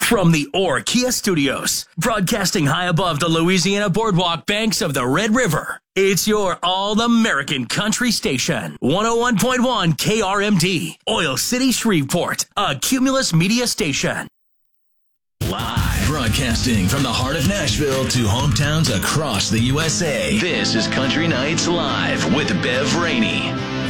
From the Orr Kia Studios, broadcasting high above the Louisiana boardwalk banks of the Red River, it's your all-American country station, 101.1 KRMD, Oil City, Shreveport, a Cumulus Media station. Live, broadcasting from the heart of Nashville to hometowns across the USA. This is Country Nights Live with Bev Rainey.